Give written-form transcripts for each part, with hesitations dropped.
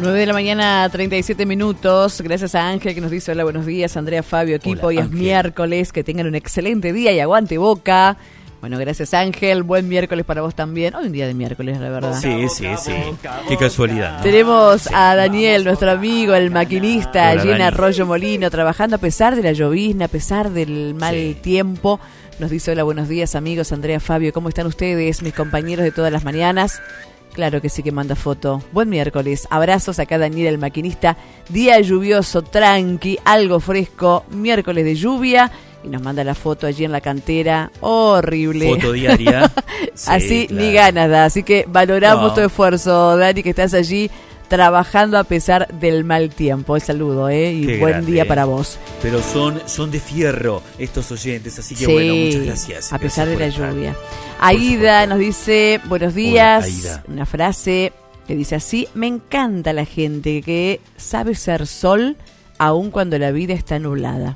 9 de la mañana, 37 minutos. Gracias a Ángel que nos dice hola, buenos días. Andrea, Fabio, equipo. Hola, hoy es miércoles. Que tengan un excelente día y aguante Boca. Bueno, gracias Ángel. Buen miércoles para vos también. Hoy un día de miércoles, la verdad. Sí. Qué casualidad, ¿no? Tenemos a Daniel, nuestro amigo, el maquinista, allí en Arroyo Molino, trabajando a pesar de la llovizna, a pesar del mal tiempo. Nos dice hola, buenos días amigos. Andrea, Fabio, ¿cómo están ustedes? Mis compañeros de todas las mañanas. Claro que sí que manda foto. Buen miércoles. Abrazos acá Daniel, el maquinista. Día lluvioso, tranqui, algo fresco. Miércoles de lluvia. Y nos manda la foto allí en la cantera. Horrible. Foto diaria. Sí, así claro. Ni ganas da. Así que valoramos tu esfuerzo, Dani, que estás allí trabajando a pesar del mal tiempo. El saludo, y Qué buen grande, día para vos. Pero son de fierro estos oyentes, así que bueno, muchas gracias. A pesar de la estar. lluvia. Aida nos dice, buenos días. Hola, Aida. Una frase que dice así: me encanta la gente que sabe ser sol aun cuando la vida está nublada.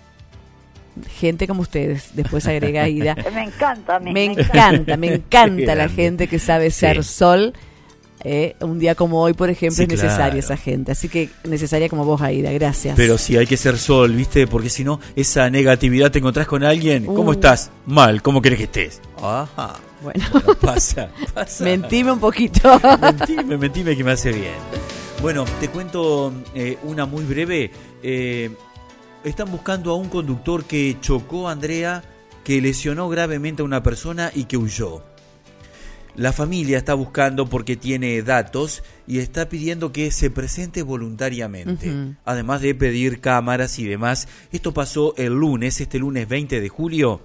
Gente como ustedes, después agrega Aida. Me encanta, me encanta la gente que sabe ser sol. Un día como hoy, por ejemplo, es necesaria esa gente. Así que necesaria como vos, Aida. Gracias. Pero sí, hay que ser sol, ¿viste? Porque si no, esa negatividad, te encontrás con alguien. ¿Cómo estás? Mal. ¿Cómo querés que estés? Ajá. Bueno, pasa. Mentime un poquito. Mentime que me hace bien. Bueno, te cuento una muy breve. Están buscando a un conductor que chocó, Andrea, que lesionó gravemente a una persona y que huyó. La familia está buscando porque tiene datos y está pidiendo que se presente voluntariamente, además de pedir cámaras y demás. Esto pasó el lunes, este lunes 20 de julio.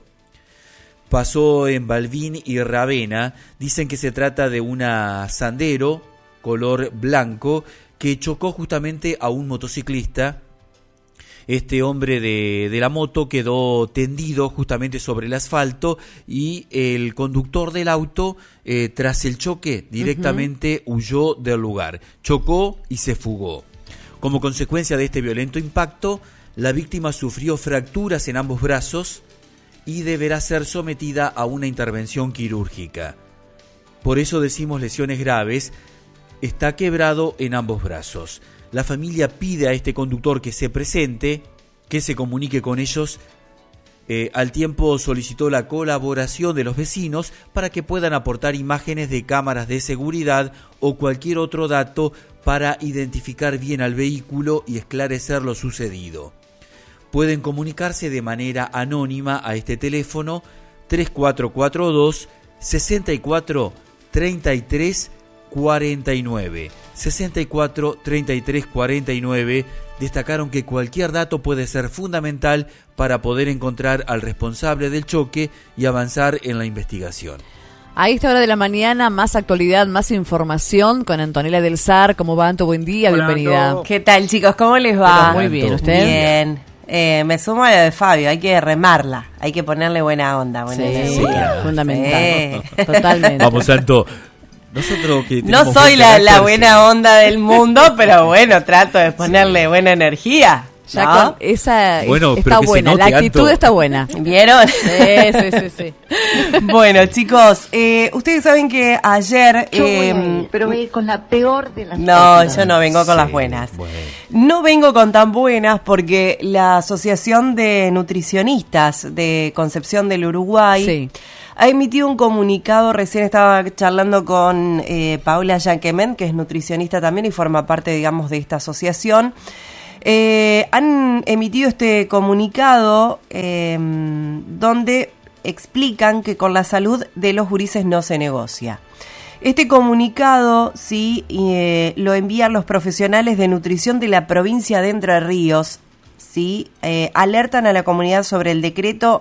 Pasó en Balbín y Ravena. Dicen que se trata de una Sandero color blanco que chocó justamente a un motociclista. Este hombre de la moto quedó tendido justamente sobre el asfalto y el conductor del auto, tras el choque, directamente huyó del lugar. Chocó y se fugó. Como consecuencia de este violento impacto, la víctima sufrió fracturas en ambos brazos y deberá ser sometida a una intervención quirúrgica. Por eso decimos lesiones graves. Está quebrado en ambos brazos. La familia pide a este conductor que se presente, que se comunique con ellos. Al tiempo solicitó la colaboración de los vecinos para que puedan aportar imágenes de cámaras de seguridad o cualquier otro dato para identificar bien al vehículo y esclarecer lo sucedido. Pueden comunicarse de manera anónima a este teléfono 3442 64 33 49. 64 33 49. Destacaron que cualquier dato puede ser fundamental para poder encontrar al responsable del choque y avanzar en la investigación. A esta hora de la mañana, más actualidad, más información con Antonella del Sar. ¿Cómo va, Anto? Buen día, Hola, bienvenida. Anto. ¿Qué tal, chicos? ¿Cómo les va? Muy bien, ¿usted? Bien. Me sumo a lo de Fabio, hay que remarla, hay que ponerle buena onda. Buena energía. Fundamental. Sí. Totalmente. Vamos, Anto. Nosotros que no soy la buena onda del mundo, pero bueno, trato de ponerle buena energía. Ya ¿no? con esa bueno, está buena, la actitud Anto. Está buena. ¿Vieron? Sí. Bueno, chicos, ustedes saben que ayer... pero con la peor de las cosas. Yo no vengo con las buenas. Bueno. No vengo con tan buenas porque la Asociación de Nutricionistas de Concepción del Uruguay... ha emitido un comunicado. Recién estaba charlando con Paula Yanquemen, que es nutricionista también y forma parte, digamos, de esta asociación. Han emitido este comunicado donde explican que con la salud de los gurises no se negocia. Este comunicado lo envían los profesionales de nutrición de la provincia de Entre Ríos. Alertan a la comunidad sobre el decreto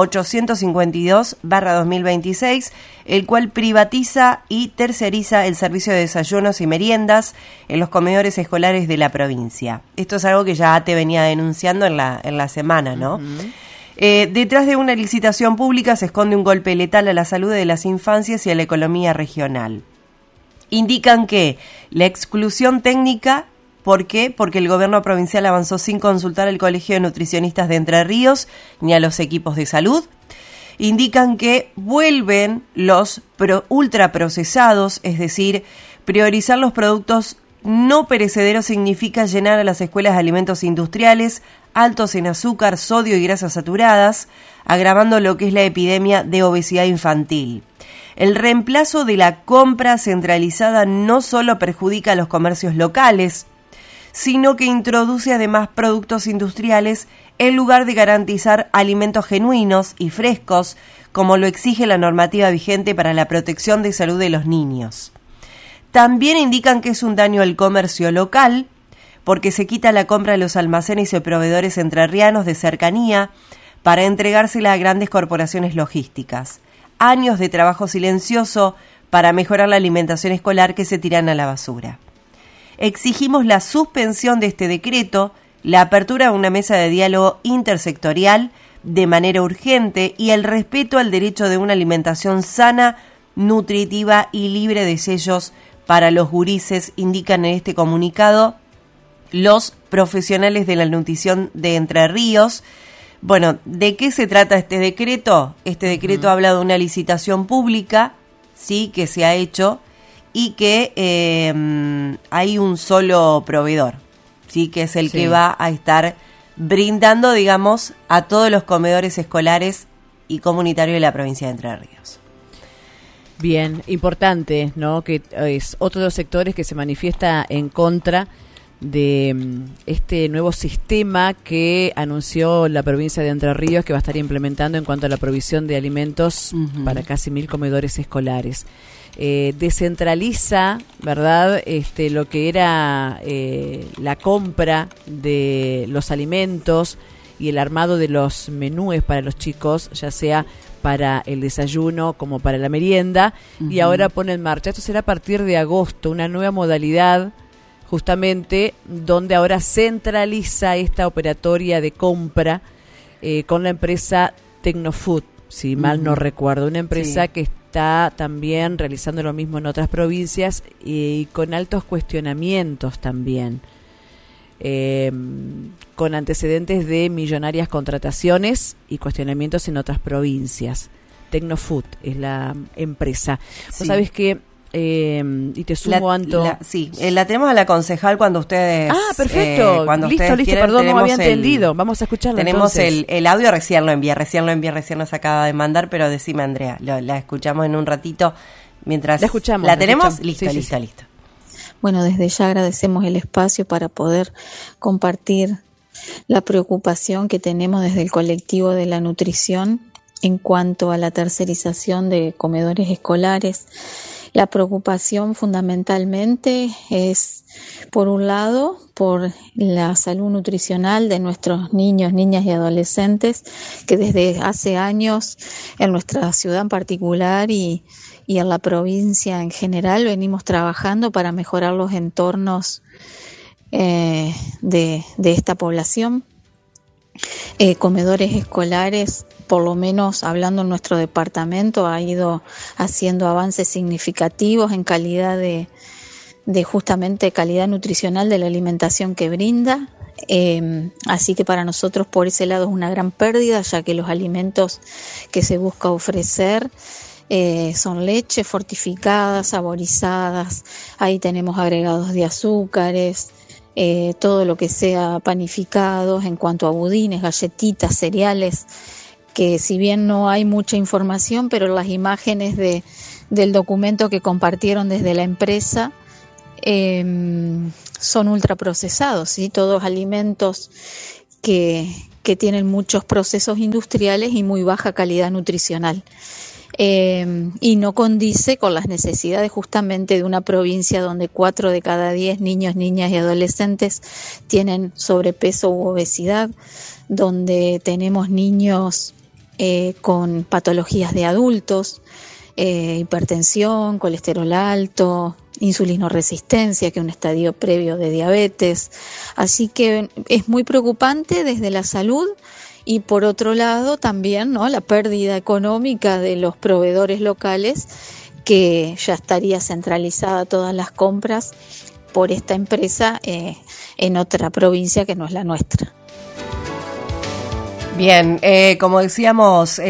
852/2026, el cual privatiza y terceriza el servicio de desayunos y meriendas en los comedores escolares de la provincia. Esto es algo que ya te venía denunciando en la semana, ¿no? Detrás de una licitación pública se esconde un golpe letal a la salud de las infancias y a la economía regional. Indican que la exclusión técnica... ¿Por qué? Porque el gobierno provincial avanzó sin consultar al Colegio de Nutricionistas de Entre Ríos ni a los equipos de salud. Indican que vuelven los ultraprocesados, es decir, priorizar los productos no perecedero significa llenar a las escuelas de alimentos industriales altos en azúcar, sodio y grasas saturadas, agravando lo que es la epidemia de obesidad infantil. El reemplazo de la compra centralizada no solo perjudica a los comercios locales, sino que introduce además productos industriales en lugar de garantizar alimentos genuinos y frescos, como lo exige la normativa vigente para la protección de salud de los niños. También indican que es un daño al comercio local, porque se quita la compra de los almacenes y proveedores entrerrianos de cercanía para entregársela a grandes corporaciones logísticas. Años de trabajo silencioso para mejorar la alimentación escolar que se tiran a la basura. Exigimos la suspensión de este decreto, la apertura de una mesa de diálogo intersectorial de manera urgente y el respeto al derecho de una alimentación sana, nutritiva y libre de sellos para los gurises, indican en este comunicado los profesionales de la nutrición de Entre Ríos. Bueno, ¿de qué se trata este decreto? Este decreto habla de una licitación pública, sí, que se ha hecho y que hay un solo proveedor, sí, que es el que va a estar brindando, digamos, a todos los comedores escolares y comunitarios de la provincia de Entre Ríos. Bien, importante, ¿no? Que es otro de los sectores que se manifiesta en contra de este nuevo sistema que anunció la provincia de Entre Ríos que va a estar implementando en cuanto a la provisión de alimentos para casi 1.000 comedores escolares. Descentraliza, ¿verdad?, lo que era la compra de los alimentos y el armado de los menúes para los chicos, ya sea para el desayuno como para la merienda, y ahora pone en marcha, esto será a partir de agosto, una nueva modalidad justamente donde ahora centraliza esta operatoria de compra con la empresa Tecnofood, si mal no recuerdo, una empresa que está también realizando lo mismo en otras provincias y con altos cuestionamientos también, con antecedentes de millonarias contrataciones y cuestionamientos en otras provincias. Tecnofood es la empresa. Vos sabés que y te sumo, Anto. La tenemos a la concejal cuando ustedes. Perfecto. Listo, quieren, perdón, no había entendido. Vamos a escucharlo. Tenemos el audio, recién lo envié, recién nos acaba de mandar, pero decime, Andrea, la escuchamos en un ratito mientras. La escuchamos. ¿La tenemos? Listo. Listo. Bueno, desde ya agradecemos el espacio para poder compartir la preocupación que tenemos desde el colectivo de la nutrición en cuanto a la tercerización de comedores escolares. La preocupación fundamentalmente es, por un lado, por la salud nutricional de nuestros niños, niñas y adolescentes, que desde hace años en nuestra ciudad en particular y en la provincia en general venimos trabajando para mejorar los entornos de esta población. Comedores escolares, por lo menos hablando en nuestro departamento, ha ido haciendo avances significativos en calidad de justamente calidad nutricional de la alimentación que brinda. Así que para nosotros por ese lado es una gran pérdida, ya que los alimentos que se busca ofrecer son leche fortificadas, saborizadas, ahí tenemos agregados de azúcares, todo lo que sea panificados en cuanto a budines, galletitas, cereales, que si bien no hay mucha información, pero las imágenes del documento que compartieron desde la empresa son ultraprocesados, ¿sí? Todos alimentos que tienen muchos procesos industriales y muy baja calidad nutricional. Y no condice con las necesidades justamente de una provincia donde 4 de cada 10 niños, niñas y adolescentes tienen sobrepeso u obesidad, donde tenemos niños con patologías de adultos, hipertensión, colesterol alto, insulinoresistencia, que es un estadio previo de diabetes. Así que es muy preocupante desde la salud. Y por otro lado también, ¿no?, la pérdida económica de los proveedores locales, que ya estaría centralizada todas las compras por esta empresa en otra provincia que no es la nuestra. Bien, como decíamos,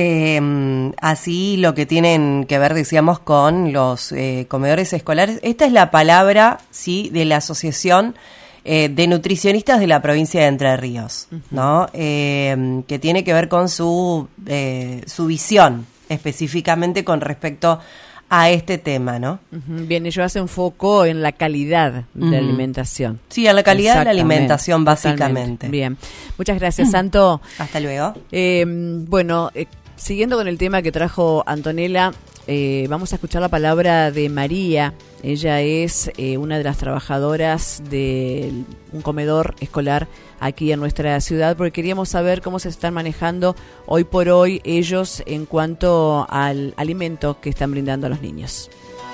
así lo que tienen que ver, decíamos, con los comedores escolares. Esta es la palabra, sí, de la Asociación de Nutricionistas de la provincia de Entre Ríos, ¿no? Que tiene que ver con su visión, específicamente con respecto a este tema, ¿no? Bien, ellos hacen foco en la calidad de la alimentación. Sí, en la calidad de la alimentación, básicamente. Bien, muchas gracias, Santo. Hasta luego. Bueno, siguiendo con el tema que trajo Antonella, vamos a escuchar la palabra de María. Ella es una de las trabajadoras de un comedor escolar aquí en nuestra ciudad, porque queríamos saber cómo se están manejando hoy por hoy ellos en cuanto al alimento que están brindando a los niños.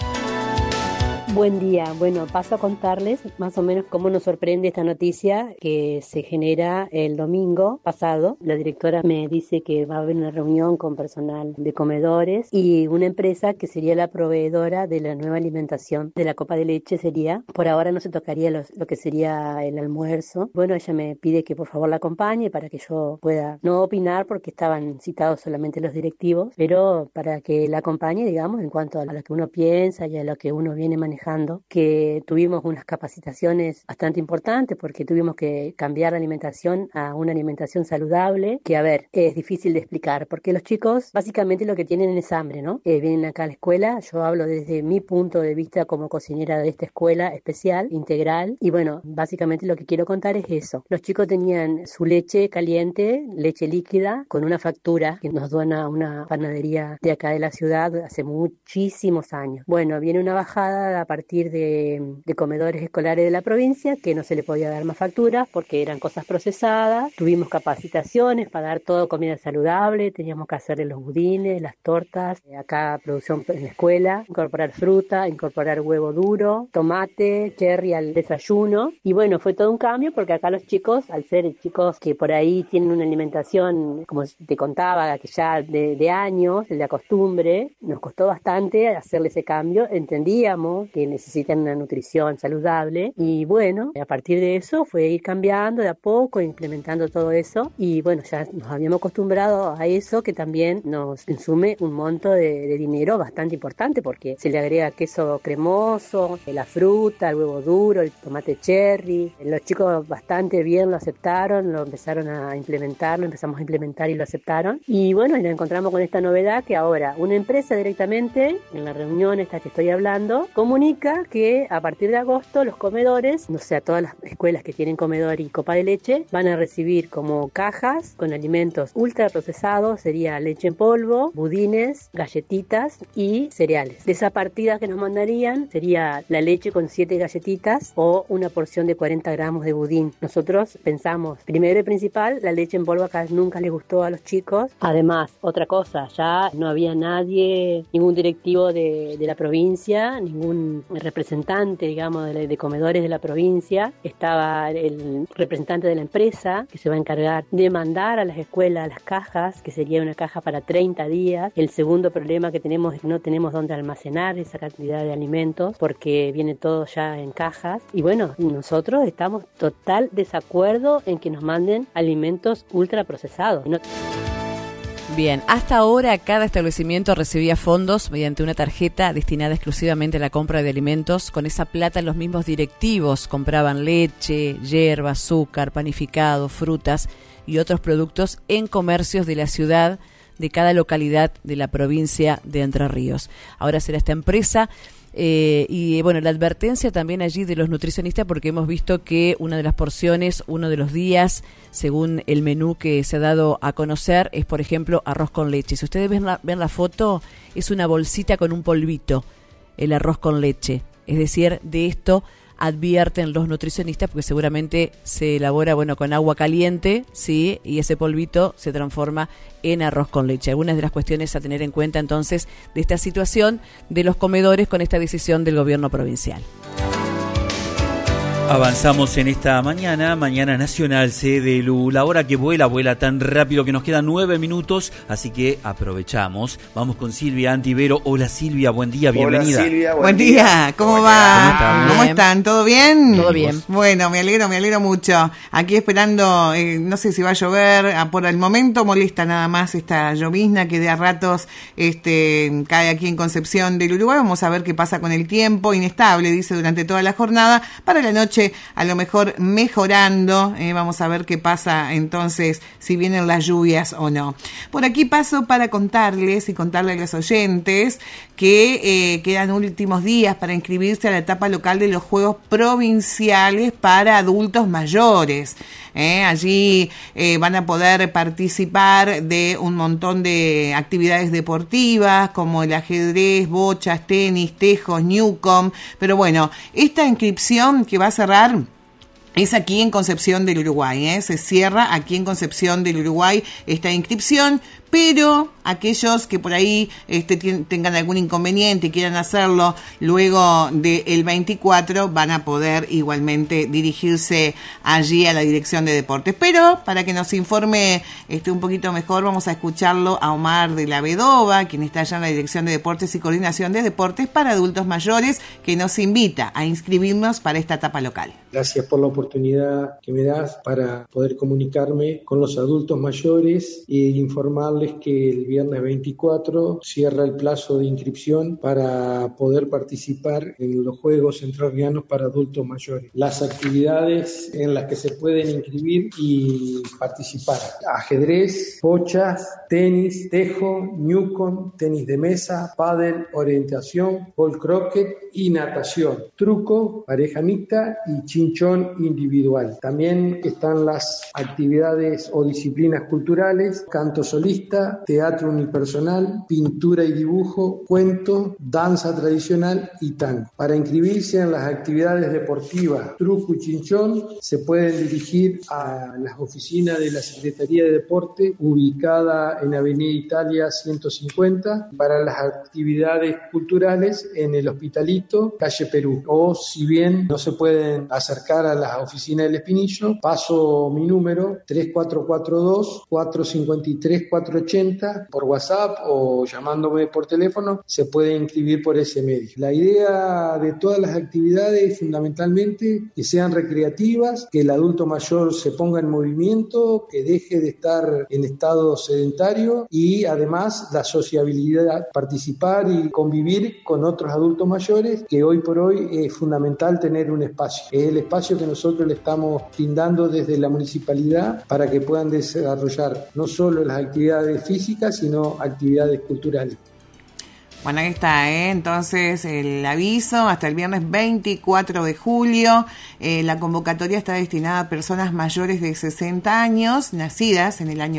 Buen día. Bueno, paso a contarles más o menos cómo nos sorprende esta noticia que se genera el domingo pasado. La directora me dice que va a haber una reunión con personal de comedores y una empresa que sería la proveedora de la nueva alimentación de la copa de leche sería. Por ahora no se tocaría lo que sería el almuerzo. Bueno, ella me pide que por favor la acompañe para que yo pueda no opinar porque estaban citados solamente los directivos, pero para que la acompañe, digamos, en cuanto a lo que uno piensa y a lo que uno viene manejando, que tuvimos unas capacitaciones bastante importantes porque tuvimos que cambiar la alimentación a una alimentación saludable, que a ver, es difícil de explicar, porque los chicos básicamente lo que tienen es hambre, ¿no? Vienen acá a la escuela, yo hablo desde mi punto de vista como cocinera de esta escuela especial, integral, y bueno, básicamente lo que quiero contar es eso. Los chicos tenían su leche caliente, leche líquida, con una factura que nos dona una panadería de acá de la ciudad hace muchísimos años. Bueno, viene una bajada a partir de comedores escolares de la provincia que no se le podía dar más facturas porque eran cosas procesadas. Tuvimos capacitaciones para dar todo comida saludable, teníamos que hacerle los budines, las tortas, acá producción en la escuela, incorporar fruta, incorporar huevo duro, tomate, cherry al desayuno, y bueno, fue todo un cambio porque acá los chicos, al ser chicos que por ahí tienen una alimentación, como te contaba, que ya de años, de la costumbre, nos costó bastante hacerle ese cambio. Entendíamos que necesitan una nutrición saludable y bueno, a partir de eso fue ir cambiando de a poco, implementando todo eso, y bueno, ya nos habíamos acostumbrado a eso, que también nos consume un monto de dinero bastante importante porque se le agrega queso cremoso, la fruta, el huevo duro, el tomate cherry. Los chicos bastante bien lo aceptaron, lo empezaron a implementar, lo empezamos a implementar y lo aceptaron, y bueno, y nos encontramos con esta novedad que ahora una empresa directamente en la reunión esta que estoy hablando comunica que a partir de agosto los comedores, no sé, todas las escuelas que tienen comedor y copa de leche, van a recibir como cajas con alimentos ultra procesados, sería leche en polvo, budines, galletitas y cereales. De esa partida que nos mandarían sería la leche con 7 galletitas o una porción de 40 gramos de budín. Nosotros pensamos, primero y principal, la leche en polvo acá nunca les gustó a los chicos. Además, otra cosa, ya no había nadie, ningún directivo de la provincia, ningún representante, digamos, de comedores de la provincia. Estaba el representante de la empresa que se va a encargar de mandar a las escuelas las cajas, que sería una caja para 30 días. El segundo problema que tenemos es que no tenemos dónde almacenar esa cantidad de alimentos porque viene todo ya en cajas. Y bueno, nosotros estamos total desacuerdo en que nos manden alimentos ultraprocesados. Bien, hasta ahora cada establecimiento recibía fondos mediante una tarjeta destinada exclusivamente a la compra de alimentos. Con esa plata los mismos directivos compraban leche, yerba, azúcar, panificado, frutas y otros productos en comercios de la ciudad, de cada localidad de la provincia de Entre Ríos. Ahora será esta empresa. Y bueno, la advertencia también allí de los nutricionistas, porque hemos visto que una de las porciones, uno de los días, según el menú que se ha dado a conocer, es por ejemplo arroz con leche. Si ustedes ven la foto, es una bolsita con un polvito, el arroz con leche. Es decir, de esto advierten los nutricionistas porque seguramente se elabora con agua caliente, sí, y ese polvito se transforma en arroz con leche. Algunas de las cuestiones a tener en cuenta entonces de esta situación de los comedores con esta decisión del gobierno provincial. Avanzamos en esta mañana nacional CDLU. La hora que vuela tan rápido que nos quedan 9 minutos, así que aprovechamos. Vamos con Silvia Antivero. Hola Silvia, buen día, bienvenida. Hola Silvia, buen día. ¿Cómo va? ¿Cómo están? ¿Todo bien? Todo bien. Bueno, me alegro mucho. Aquí esperando, no sé si va a llover. Por el momento molesta nada más esta llovizna que de a ratos cae aquí en Concepción del Uruguay. Vamos a ver qué pasa con el tiempo. Inestable, dice, durante toda la jornada. Para la noche a lo mejor mejorando, vamos a ver qué pasa entonces, si vienen las lluvias o no. Por aquí paso para contarles y contarle a los oyentes que quedan últimos días para inscribirse a la etapa local de los Juegos Provinciales para adultos mayores. Allí van a poder participar de un montón de actividades deportivas como el ajedrez, bochas, tenis, tejos, newcom, pero bueno, esta inscripción que va a cerrar es aquí en Concepción del Uruguay, se cierra aquí en Concepción del Uruguay esta inscripción, pero aquellos que por ahí tengan algún inconveniente y quieran hacerlo luego del 24 van a poder igualmente dirigirse allí a la Dirección de Deportes. Pero para que nos informe un poquito mejor, vamos a escucharlo a Omar de la Vedova, quien está allá en la Dirección de Deportes y Coordinación de Deportes para Adultos Mayores, que nos invita a inscribirnos para esta etapa local. Gracias por la oportunidad que me das para poder comunicarme con los adultos mayores e informarles que el viernes 24 cierra el plazo de inscripción para poder participar en los Juegos Entrerrianos para Adultos Mayores. Las actividades en las que se pueden inscribir y participar: ajedrez, bochas, tenis, tejo, newcom, tenis de mesa, pádel, orientación, ball croquet y natación, truco, pareja mixta y chinchón individual. También están las actividades o disciplinas culturales: canto solista, teatro unipersonal, pintura y dibujo, cuento, danza tradicional y tango. Para inscribirse en las actividades deportivas truco y chinchón se pueden dirigir a las oficinas de la Secretaría de Deporte ubicada en Avenida Italia 150. Para las actividades culturales en el Hospitalito, calle Perú. O si bien no se pueden acercar a las oficinas del Espinillo, paso mi número 3442-453-480 por WhatsApp o llamándome por teléfono. Se puede inscribir por ese medio. La idea de todas las actividades es fundamentalmente que sean recreativas, que el adulto mayor se ponga en movimiento, que deje de estar en estado sedentario y además la sociabilidad, participar y convivir con otros adultos mayores, que hoy por hoy es fundamental tener un espacio. Es el espacio que nosotros le estamos brindando desde la municipalidad para que puedan desarrollar no solo las actividades físicas, sino actividades culturales. Bueno, ahí está, entonces el aviso hasta el viernes 24 de julio. La convocatoria está destinada a personas mayores de 60 años, nacidas en el año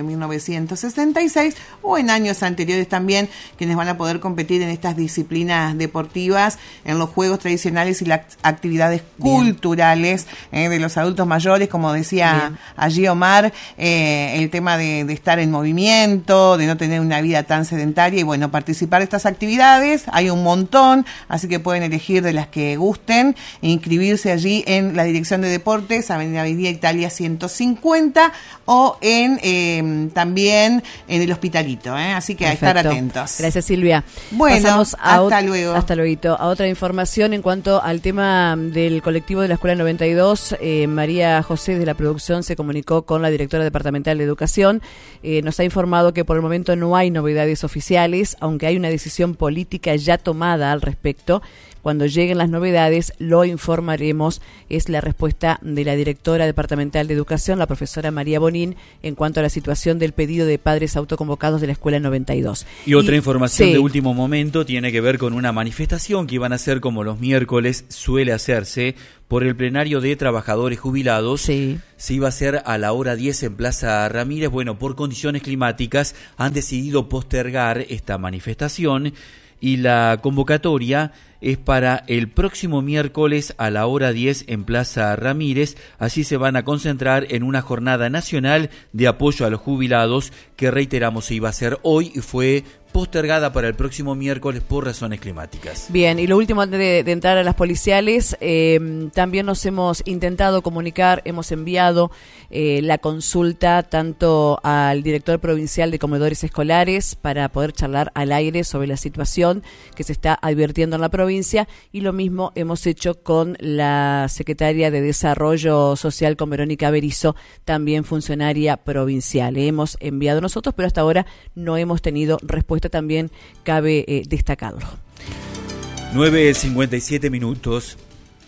1966 o en años anteriores también, quienes van a poder competir en estas disciplinas deportivas, en los juegos tradicionales y las actividades culturales de los adultos mayores, como decía allí Omar, el tema de estar en movimiento, de no tener una vida tan sedentaria y bueno, participar de estas actividades. Hay un montón, así que pueden elegir de las que gusten e inscribirse allí en la Dirección de Deportes, Avenida Italia 150 o también en el Hospitalito, así que Perfecto. A estar atentos. Gracias, Silvia. Bueno, pasamos hasta luego. Hasta luego. A otra información en cuanto al tema del colectivo de la Escuela 92, María José de la producción se comunicó con la directora departamental de Educación. Nos ha informado que por el momento no hay novedades oficiales, aunque hay una decisión política ya tomada al respecto. Cuando lleguen las novedades, lo informaremos. Es la respuesta de la directora departamental de Educación, la profesora María Bonín, en cuanto a la situación del pedido de padres autoconvocados de la Escuela 92. Y otra información de último momento tiene que ver con una manifestación que iban a hacer como los miércoles suele hacerse por el plenario de trabajadores jubilados. Se iba a hacer a la hora 10 en Plaza Ramírez. Bueno, por condiciones climáticas han decidido postergar esta manifestación y la convocatoria es para el próximo miércoles a la hora 10 en Plaza Ramírez. Así se van a concentrar en una jornada nacional de apoyo a los jubilados que, reiteramos, se iba a hacer hoy y fue postergada para el próximo miércoles por razones climáticas. Bien, y lo último antes de entrar a las policiales, también nos hemos intentado comunicar, hemos enviado la consulta tanto al director provincial de comedores escolares para poder charlar al aire sobre la situación que se está advirtiendo en la provincia, y lo mismo hemos hecho con la secretaria de Desarrollo Social, con Verónica Berizo, también funcionaria provincial. Le hemos enviado nosotros, pero hasta ahora no hemos tenido respuesta. También cabe destacarlo. 9:57 minutos.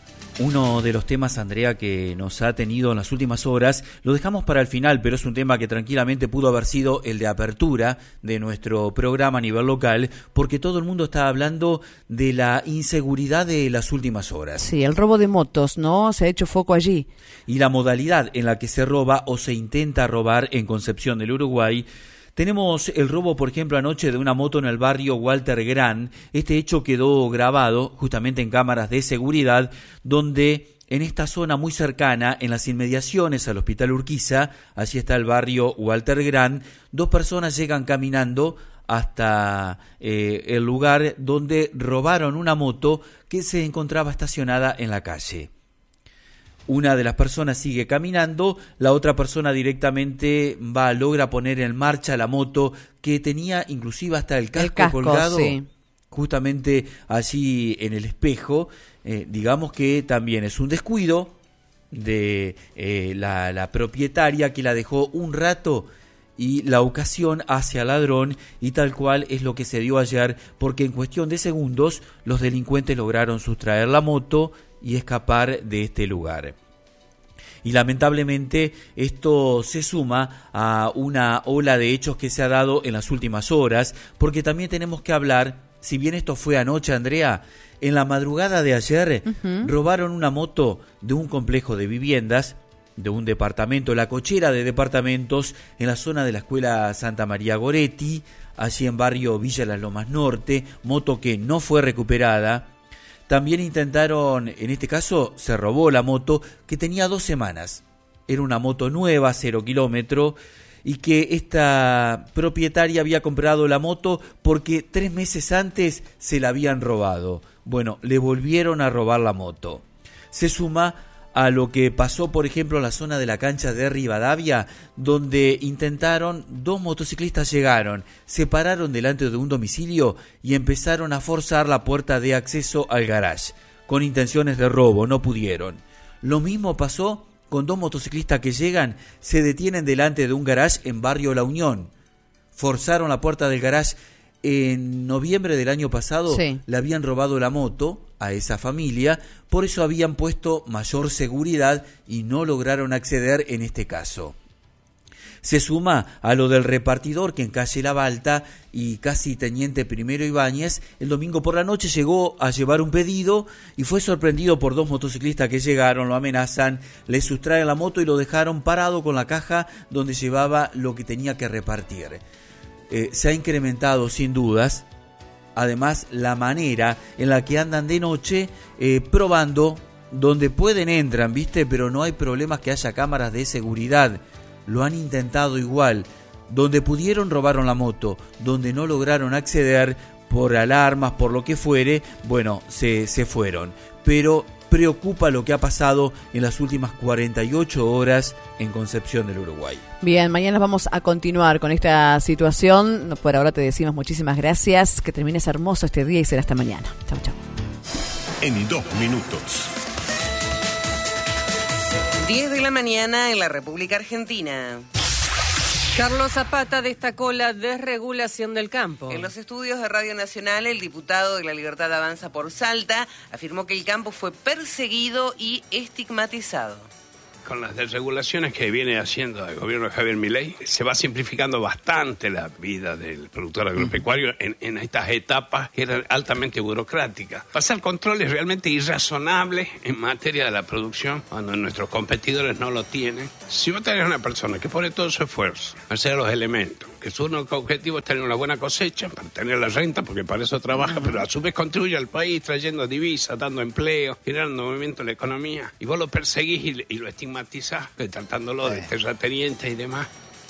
Uno de los temas, Andrea, que nos ha tenido en las últimas horas, lo dejamos para el final, pero es un tema que tranquilamente pudo haber sido el de apertura de nuestro programa a nivel local, porque todo el mundo está hablando de la inseguridad de las últimas horas. Sí, el robo de motos, ¿no? Se ha hecho foco allí. Y la modalidad en la que se roba o se intenta robar en Concepción del Uruguay. Tenemos el robo, por ejemplo, anoche de una moto en el barrio Walter Gran. Este hecho quedó grabado justamente en cámaras de seguridad, donde en esta zona muy cercana, en las inmediaciones al Hospital Urquiza, allí está el barrio Walter Gran, 2 personas llegan caminando hasta el lugar donde robaron una moto que se encontraba estacionada en la calle. Una de las personas sigue caminando, la otra persona directamente logra poner en marcha la moto, que tenía inclusive hasta el casco colgado, sí, justamente allí en el espejo. Digamos que también es un descuido de la propietaria, que la dejó un rato, y la ocasión hacia al ladrón, y tal cual es lo que se dio ayer, porque en cuestión de segundos los delincuentes lograron sustraer la moto y escapar de este lugar. Y lamentablemente esto se suma a una ola de hechos que se ha dado en las últimas horas, porque también tenemos que hablar, si bien esto fue anoche, Andrea, en la madrugada de ayer robaron una moto de un complejo de viviendas, de un departamento, la cochera de departamentos, en la zona de la Escuela Santa María Goretti, allí en barrio Villa Las Lomas Norte, moto que no fue recuperada. También intentaron, en este caso se robó la moto, que tenía 2 semanas. Era una moto nueva, 0 kilómetro, y que esta propietaria había comprado la moto porque 3 meses antes se la habían robado. Bueno, le volvieron a robar la moto. Se suma a lo que pasó, por ejemplo, en la zona de la cancha de Rivadavia, donde intentaron, 2 motociclistas llegaron, se pararon delante de un domicilio y empezaron a forzar la puerta de acceso al garage, con intenciones de robo, no pudieron. Lo mismo pasó con 2 motociclistas que llegan, se detienen delante de un garage en barrio La Unión, forzaron la puerta del garage. En noviembre del año pasado le habían robado la moto a esa familia, por eso habían puesto mayor seguridad y no lograron acceder en este caso. Se suma a lo del repartidor, que en calle La Balta y casi Teniente Primero Ibáñez, el domingo por la noche llegó a llevar un pedido y fue sorprendido por 2 motociclistas que llegaron, lo amenazan, le sustraen la moto y lo dejaron parado con la caja donde llevaba lo que tenía que repartir. Se ha incrementado sin dudas, además, la manera en la que andan de noche probando, donde pueden entran, ¿viste? Pero no hay problemas que haya cámaras de seguridad. Lo han intentado igual. Donde pudieron robaron la moto, donde no lograron acceder por alarmas, por lo que fuere, bueno, se fueron. Pero preocupa lo que ha pasado en las últimas 48 horas en Concepción del Uruguay. Bien, mañana vamos a continuar con esta situación. Por ahora te decimos muchísimas gracias, que termines hermoso este día y será hasta mañana. Chau, chau. En 2 minutos. 10 de la mañana en la República Argentina. Carlos Zapata destacó la desregulación del campo. En los estudios de Radio Nacional, el diputado de La Libertad Avanza por Salta afirmó que el campo fue perseguido y estigmatizado. Con las desregulaciones que viene haciendo el gobierno de Javier Milei, se va simplificando bastante la vida del productor agropecuario en estas etapas que eran altamente burocráticas. Pasar controles realmente irrazonables en materia de la producción, cuando nuestros competidores no lo tienen. Si vos tenés una persona que pone todo su esfuerzo a hacer los elementos, que su único objetivo es tener una buena cosecha, para tener la renta, porque para eso trabaja, pero a su vez contribuye al país trayendo divisas, dando empleo, generando movimiento en la economía. Y vos lo perseguís y lo estigmatizás, tratándolo de terrateniente y demás.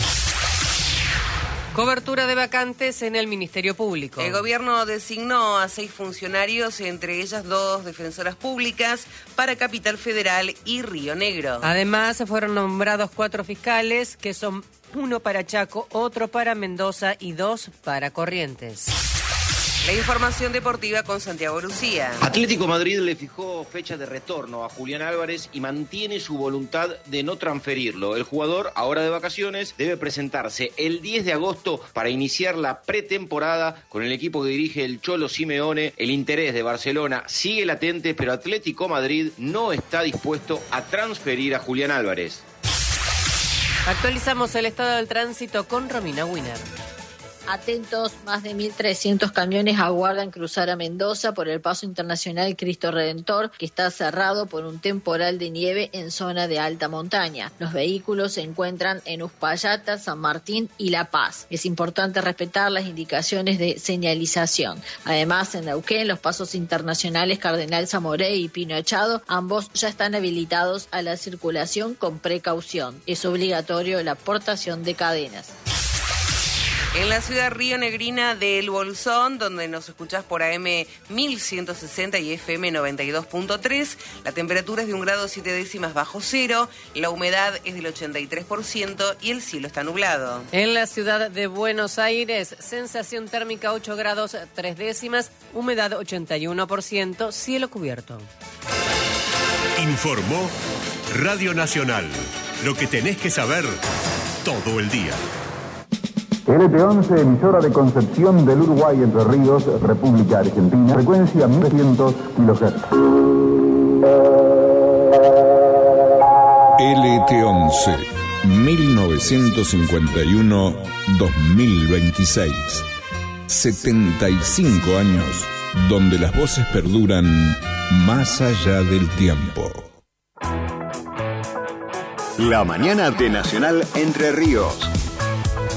Cobertura de vacantes en el Ministerio Público. El gobierno designó a 6 funcionarios, entre ellas 2 defensoras públicas, para Capital Federal y Río Negro. Además, se fueron nombrados 4 fiscales, que son 1 para Chaco, otro para Mendoza y 2 para Corrientes. La información deportiva con Santiago Lucía. Atlético Madrid le fijó fecha de retorno a Julián Álvarez y mantiene su voluntad de no transferirlo. El jugador, ahora de vacaciones, debe presentarse el 10 de agosto para iniciar la pretemporada con el equipo que dirige el Cholo Simeone. El interés de Barcelona sigue latente, pero Atlético Madrid no está dispuesto a transferir a Julián Álvarez. Actualizamos el estado del tránsito con Romina Winner. Atentos, más de 1.300 camiones aguardan cruzar a Mendoza por el paso internacional Cristo Redentor, que está cerrado por un temporal de nieve en zona de alta montaña. Los vehículos se encuentran en Uspallata, San Martín y La Paz. Es importante respetar las indicaciones de señalización. Además, en Neuquén, los pasos internacionales Cardenal Zamoré y Pino Echado, ambos ya están habilitados a la circulación con precaución. Es obligatorio la portación de cadenas. En la ciudad rionegrina de El Bolsón, donde nos escuchás por AM 1160 y FM 92.3, la temperatura es de 1,7 grados bajo cero, la humedad es del 83% y el cielo está nublado. En la ciudad de Buenos Aires, sensación térmica 8 grados 3 décimas, humedad 81%, cielo cubierto. Informó Radio Nacional. Lo que tenés que saber todo el día. LT11, emisora de Concepción del Uruguay, Entre Ríos, República Argentina, frecuencia 1300 kHz. LT11, 1951-2026. 75 años, donde las voces perduran más allá del tiempo. La mañana de Nacional Entre Ríos.